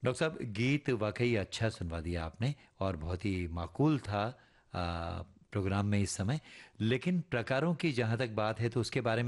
Doctor साहब, गीत वाकई अच्छा सुनवा दिया आपने और बहुत ही माकूल था प्रोग्राम में इस समय। लेकिन प्रकारों की जहाँ तक बात है तो उसके बारे में